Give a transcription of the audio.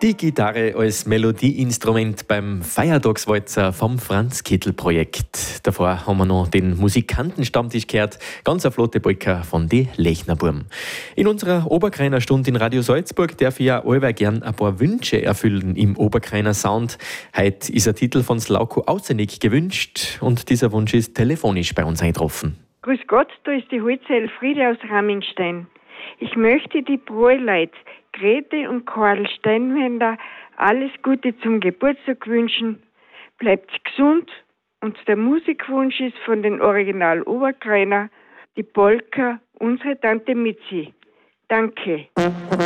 Die Gitarre als Melodieinstrument beim Feiertagswalzer vom Franz-Kittel-Projekt. Davor haben wir noch den Musikantenstammtisch gehört, ganz eine flotte Polka von die Lechnerburm. In unserer Oberkreiner Stunde in Radio Salzburg darf ich ja allweil gern ein paar Wünsche erfüllen im Oberkreiner Sound. Heute ist ein Titel von Slauko Ausenig gewünscht und dieser Wunsch ist telefonisch bei uns eingetroffen. Grüß Gott, da ist die Holze Elfriede aus Rammingstein. Ich möchte die Bräuleut Grete und Karl Steinwender alles Gute zum Geburtstag wünschen. Bleibt gesund und der Musikwunsch ist von den Original Oberkreiner die Polka Unsere Tante Mitzi. Danke.